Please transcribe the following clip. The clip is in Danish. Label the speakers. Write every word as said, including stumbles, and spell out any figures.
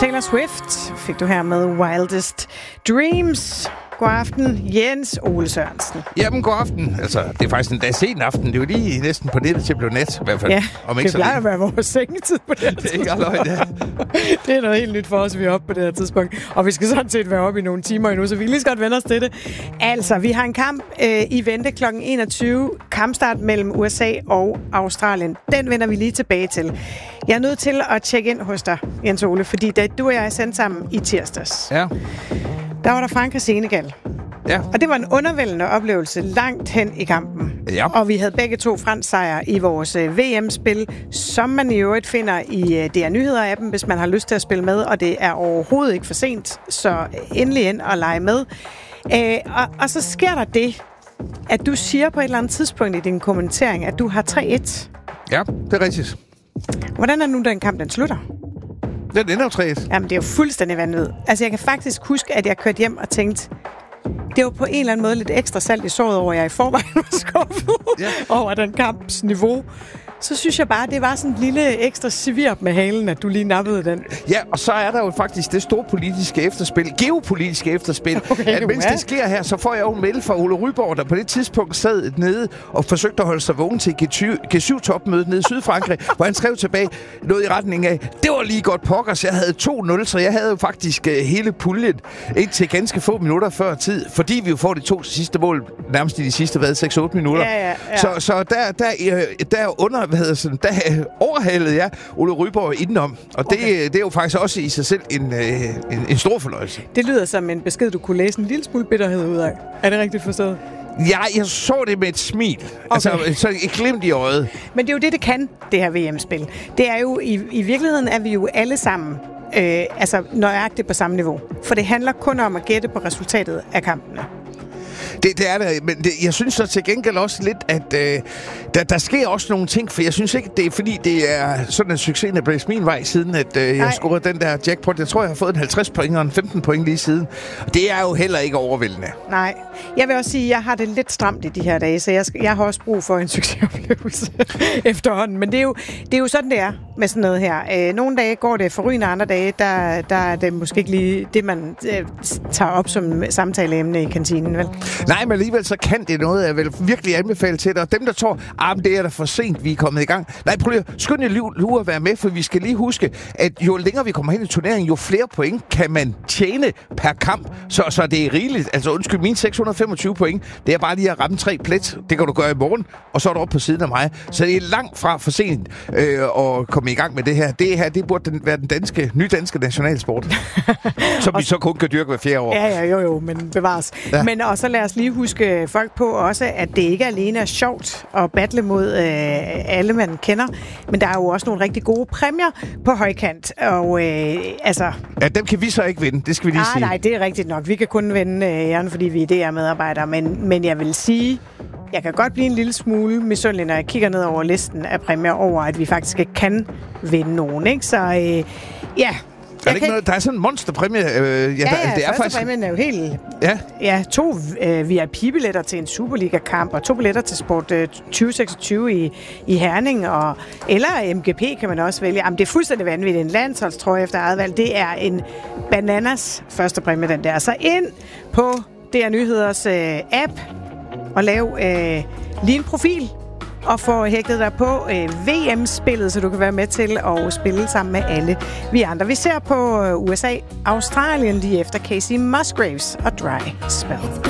Speaker 1: Taylor Swift fik du her med Wildest Dreams. God aften, Jens Ole Sørensen.
Speaker 2: Jamen, god aften. Altså, det er faktisk en dag sen aften. Det er jo lige næsten på nettet til at blive nat, i hvert fald.
Speaker 1: Ja,
Speaker 2: Om ikke
Speaker 1: det plejer at være vores sengetid på det her
Speaker 2: det er ikke aløjt, ja.
Speaker 1: Det er noget helt nyt for os, vi er oppe på det her tidspunkt. Og vi skal sådan set være oppe i nogle timer endnu, så vi kan lige så godt vende os til det. Altså, vi har en kamp øh, i vente klokken enogtyve. Kampstart mellem U S A og Australien. Den vender vi lige tilbage til. Jeg er nødt til at tjekke ind hos dig, Jens Ole, fordi da du og jeg er sendt sammen i tirsdags,
Speaker 2: Ja.
Speaker 1: der var der Frankrig-Senegal.
Speaker 2: Ja.
Speaker 1: Og det var en undervældende oplevelse langt hen i kampen.
Speaker 2: Ja.
Speaker 1: Og vi havde begge to fransk sejr i vores øh, V M-spil, som man i øvrigt finder i øh, D R Nyheder-appen, hvis man har lyst til at spille med, og det er overhovedet ikke for sent, så endelig ind og lege med. Øh, og, og så sker der det, at du siger på et eller andet tidspunkt i din kommentering, at du har tre et.
Speaker 2: Ja, det er rigtigt.
Speaker 1: Hvordan er nu, den kamp den slutter?
Speaker 2: Den ender jo tre et.
Speaker 1: Jamen, det er jo fuldstændig vanvittigt. Altså, jeg kan faktisk huske, at jeg kørte hjem og tænkte, det var på en eller anden måde lidt ekstra salt i såret over, at jeg i forvejen var skuffet ja. over den kamps niveau. Så synes jeg bare, det var sådan en lille ekstra svirp med halen, at du lige nappede den.
Speaker 2: Ja, og så er der jo faktisk det store politiske efterspil, geopolitiske efterspil, okay, at mens det sker her, så får jeg jo en mail fra Ole Ryborg, der på det tidspunkt sad nede og forsøgte at holde sig vågen til G syv-topmødet nede i Sydfrankrig, hvor han skrev tilbage noget i retning af, det var lige godt pokkers, jeg havde to nul, så jeg havde jo faktisk uh, hele puljen indtil ganske få minutter før tid, fordi vi jo får de to sidste mål nærmest i de sidste, hvad, seks otte minutter.
Speaker 1: Ja, ja, ja.
Speaker 2: Så, så der, der, der under hvad hedder sådan, der overhalede jeg Ole Ryborg indenom. Og det, okay. det er jo faktisk også i sig selv en, en, en stor fornøjelse.
Speaker 1: Det lyder som en besked, du kunne læse en lille smule bitterhed ud af. Er det rigtigt forstået?
Speaker 2: Ja, jeg så det med et smil. Okay. Altså, så et glimt i øjet. Men
Speaker 1: det er jo det, det kan, det her V M-spil. Det er jo, i, i virkeligheden er vi jo alle sammen øh, altså nøjagtigt på samme niveau. For det handler kun om at gætte på resultatet af kampene.
Speaker 2: Det, det er det, men det, jeg synes så til gengæld også lidt, at øh, der, der sker også nogle ting, for jeg synes ikke, det er fordi, det er sådan en succes, der blev min vej siden, at øh, jeg scorede den der jackpot. Jeg tror, jeg har fået en halvtreds point og en femten point lige siden. Det er jo heller ikke overvældende.
Speaker 1: Nej. Jeg vil også sige, at jeg har det lidt stramt i de her dage, så jeg, jeg har også brug for en succesoplevelse efterhånden. Men det er, jo, det er jo sådan, det er med sådan noget her. Øh, nogle dage går det forrygende, andre dage, der, der er det måske ikke lige det, man øh, tager op som samtaleemne i kantinen, vel?
Speaker 2: Nej, men alligevel så kan det noget, jeg vil virkelig anbefale til dig. Og dem, der tror, ah, det er da for sent, vi er kommet i gang. Nej, prøv lige at skynde lige at være med, for vi skal lige huske, at jo længere vi kommer hen i turneringen, jo flere point kan man tjene per kamp. Så, så det er rigeligt. Altså undskyld, mine seks hundrede og femogtyve point, det er bare lige at ramme tre plet. Det kan du gøre i morgen, og så er du oppe på siden af mig. Så det er langt fra for sent øh, at komme i gang med det her. Det her, det burde den, være den danske, nydanske nationalsport. Som vi så kun kan dyrke hver fjerde år.
Speaker 1: Ja, ja, jo, jo, men bevares. Ja. Men og så lad os lige huske folk på også, at det ikke alene er sjovt at battle mod øh, alle, man kender, men der er jo også nogle rigtig gode præmier på højkant. Og øh, altså...
Speaker 2: Ja, dem kan vi så ikke vinde, det skal vi lige
Speaker 1: ah,
Speaker 2: sige.
Speaker 1: Nej, det er rigtigt nok. Vi kan kun vinde øh, æren, fordi vi er D R-medarbejdere, men, men jeg vil sige, jeg kan godt blive en lille smule misundelig, når jeg kigger ned over listen af præmier over, at vi faktisk ikke kan vinde nogen, ikke? Så øh, ja...
Speaker 2: Er det ikke noget, der er sådan en monsterpræmie? Øh, ja,
Speaker 1: ja,
Speaker 2: der,
Speaker 1: ja,
Speaker 2: det er faktisk
Speaker 1: præmien er jo helt...
Speaker 2: Ja,
Speaker 1: ja to øh, V I P-billetter til en Superliga-kamp, og to billetter til Sport øh, tyve seksogtyve i, i Herning, og, eller M G P kan man også vælge. Jamen, det er fuldstændig vanvittigt. En landsholdstrøje efter eget valg. Det er en bananas første præmie, den der. Så ind på D R Nyheders øh, app og lav øh, lige en profil, og få hægtet dig på øh, V M-spillet, så du kan være med til at spille sammen med alle vi andre. Vi ser på øh, U S A, Australien lige efter Casey Musgraves og Dry Spell.